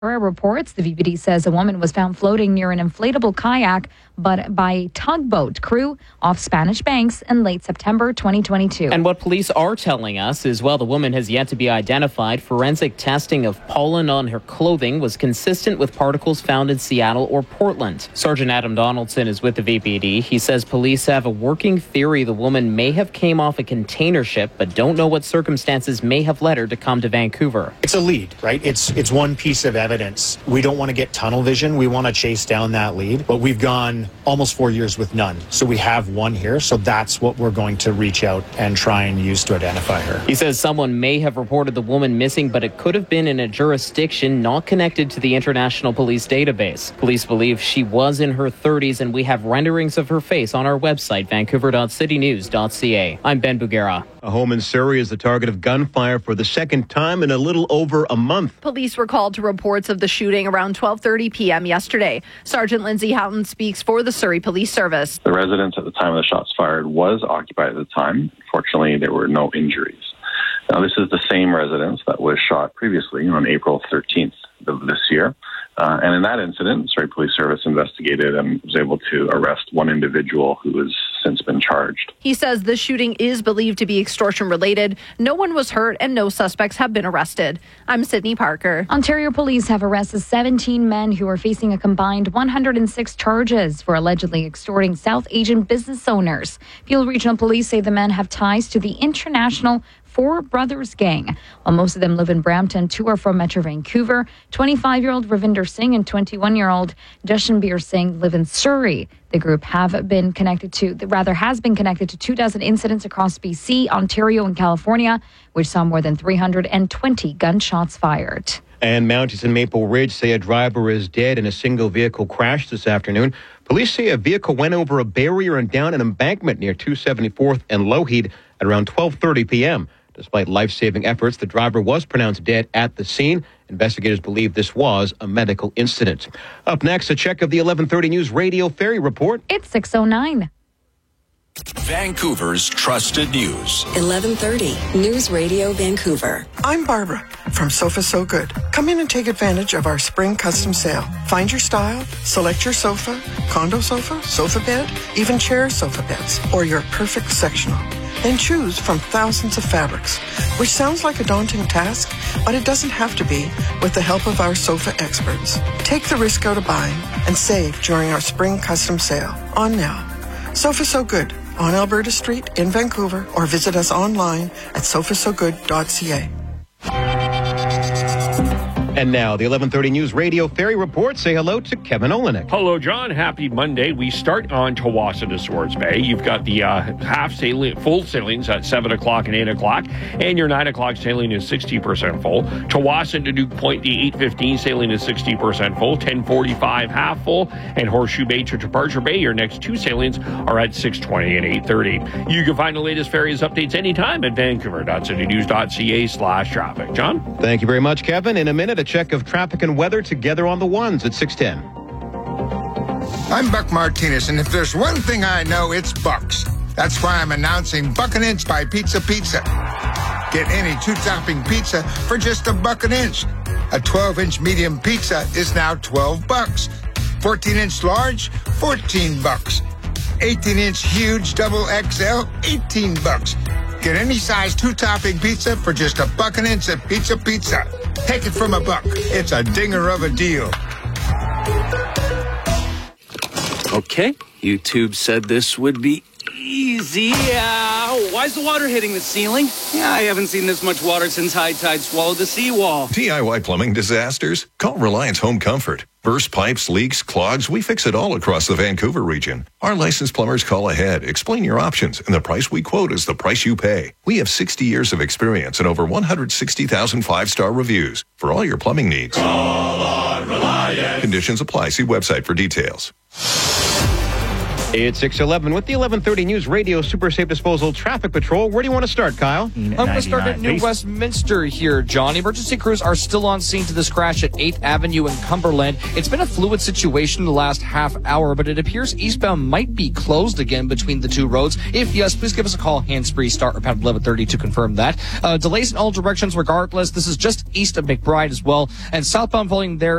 Reports the VPD says a woman was found floating near an inflatable kayak but by a tugboat crew off Spanish Banks in late September 2022. And what police are telling us is, while the woman has yet to be identified, forensic testing of pollen on her clothing was consistent with particles found in Seattle or Portland. Sergeant Adam Donaldson is with the VPD. He says police have a working theory the woman may have came off a container ship, but don't know what circumstances may have led her to come to Vancouver. It's a lead, right? It's one piece of evidence. We don't want to get tunnel vision. We want to chase down that lead, but we've gone almost 4 years with none. So we have one here. So that's what we're going to reach out and try and use to identify her. He says someone may have reported the woman missing, but it could have been in a jurisdiction not connected to the International Police Database. Police believe she was in her 30s, and we have renderings of her face on our website, vancouver.citynews.ca. I'm Ben Bugera. A home in Surrey is the target of gunfire for the second time in a little over a month. Police were called to reports of the shooting around 12:30 p.m. yesterday. Sergeant Lindsay Houghton speaks for the Surrey Police Service. The residence at the time of the shots fired was occupied at the time. Fortunately, there were no injuries. Now, this is the same residence that was shot previously on April 13th of this year. And in that incident, Surrey Police Service investigated and was able to arrest one individual who has since been charged. He says the shooting is believed to be extortion related. No one was hurt and no suspects have been arrested. I'm Sydney Parker. Ontario police have arrested 17 men who are facing a combined 106 charges for allegedly extorting South Asian business owners. Peel Regional Police say the men have ties to the international Four Brothers gang. While most of them live in Brampton, two are from Metro Vancouver. 25-year-old Ravinder Singh and 21-year-old Jashanbir Singh live in Surrey. The group has been connected to 24 incidents across BC, Ontario, and California, which saw more than 320 gunshots fired. And Mounties in Maple Ridge say a driver is dead in a single vehicle crash this afternoon. Police say a vehicle went over a barrier and down an embankment near 274th and Lougheed at around 12:30 p.m. Despite life-saving efforts, the driver was pronounced dead at the scene. Investigators believe this was a medical incident. Up next, a check of the 11:30 News Radio Ferry Report. It's 6:09. Vancouver's trusted news. 11:30 News Radio Vancouver. I'm Barbara from Sofa So Good. Come in and take advantage of our spring custom sale. Find your style, select your sofa, condo sofa, sofa bed, even chair sofa beds, or your perfect sectional. Then choose from thousands of fabrics, which sounds like a daunting task, but it doesn't have to be with the help of our sofa experts. Take the risk out of buying and save during our spring custom sale. On now. Sofa So Good on Alberta Street in Vancouver, or visit us online at sofasogood.ca. And now, the 11:30 News Radio Ferry Report. Say hello to Kevin Olenek. Hello, John. Happy Monday. We start on Tawasin to Swords Bay. You've got the full sailings at 7 o'clock and 8 o'clock, and your 9 o'clock sailing is 60% full. Tawasin to Duke Point, the 8:15 sailing is 60% full, 10:45 half full, and Horseshoe Bay to Departure Bay, your next two sailings are at 6:20 and 8:30. You can find the latest ferries updates anytime at vancouver.citynews.ca/traffic. John? Thank you very much, Kevin. In a minute, a check of traffic and weather together on the ones at 6:10. I'm Buck Martinez, and if there's one thing I know, it's Bucks. That's why I'm announcing Buck an Inch by Pizza Pizza. Get any two-topping pizza for just $1 an inch. A 12-inch medium pizza is now $12. 14-inch large, $14. 18-inch huge double XL, $18. Get any size two-topping pizza for just $1 an inch at Pizza Pizza. Take it from a buck. It's a dinger of a deal. Okay, YouTube said this would be easy. Why is the water hitting the ceiling? Yeah, I haven't seen this much water since high tide swallowed the seawall. DIY plumbing disasters? Call Reliance Home Comfort. Burst pipes, leaks, clogs, we fix it all across the Vancouver region. Our licensed plumbers call ahead, explain your options, and the price we quote is the price you pay. We have 60 years of experience and over 160,000 five-star reviews for all your plumbing needs. Call on Reliance. Conditions apply. See website for details. It's 6:11 with the 11:30 News Radio Super Safe Disposal Traffic Patrol. Where do you want to start, Kyle? I'm going to start at New Westminster here, John. Emergency crews are still on scene to this crash at 8th Avenue in Cumberland. It's been a fluid situation the last half hour, but it appears eastbound might be closed again between the two roads. If yes, please give us a call, hands-free, start around 11:30 to confirm that. Delays in all directions regardless. This is just east of McBride as well. And southbound volume there